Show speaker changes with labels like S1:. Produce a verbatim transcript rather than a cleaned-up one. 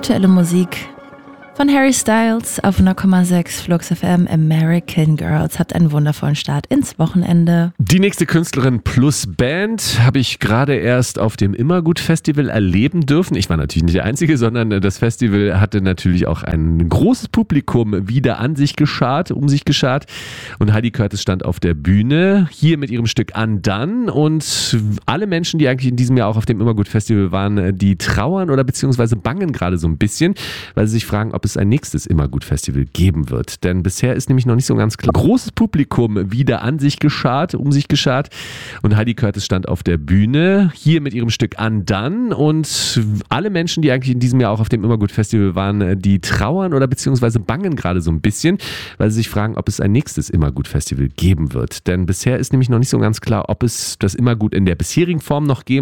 S1: Aktuelle Musik von Harry Styles auf null Komma sechs Flux F M. American Girls. Habt einen wundervollen Start ins Wochenende.
S2: Die nächste Künstlerin plus Band habe ich gerade erst auf dem Immergut Festival erleben dürfen. Ich war natürlich nicht der Einzige, sondern das Festival hatte natürlich auch ein großes Publikum wieder an sich geschart, um sich geschart. Und Heidi Curtis stand auf der Bühne, hier mit ihrem Stück Undone. Und alle Menschen, die eigentlich in diesem Jahr auch auf dem Immergut Festival waren, die trauern oder beziehungsweise bangen gerade so ein bisschen, weil sie sich fragen, ob es ein nächstes Immergut-Festival geben wird. Denn bisher ist nämlich noch nicht so ganz klar. Großes Publikum wieder an sich geschart, um sich geschart. Und Heidi Curtis stand auf der Bühne, hier mit ihrem Stück Undone. Und alle Menschen, die eigentlich in diesem Jahr auch auf dem Immergut-Festival waren, die trauern oder beziehungsweise bangen gerade so ein bisschen, weil sie sich fragen, ob es ein nächstes Immergut-Festival geben wird. Denn bisher ist nämlich noch nicht so ganz klar, ob es das Immergut in der bisherigen Form noch geben